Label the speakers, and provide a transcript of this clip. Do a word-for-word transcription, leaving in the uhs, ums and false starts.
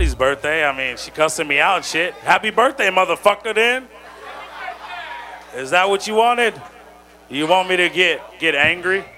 Speaker 1: Shorty's birthday. I mean, she cussing me out and shit. Happy birthday, motherfucker, then. Is that what you wanted? You want me to get, get angry?